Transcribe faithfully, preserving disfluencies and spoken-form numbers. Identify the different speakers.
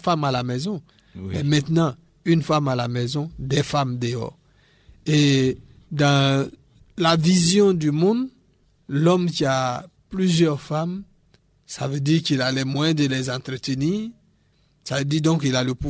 Speaker 1: femme à la maison.
Speaker 2: Oui.
Speaker 1: Mais maintenant, une femme à la maison, des femmes dehors. Et dans la vision du monde, l'homme qui a plusieurs femmes, ça veut dire qu'il a les moyens de les entretenir. Ça veut dire donc qu'il a le pouvoir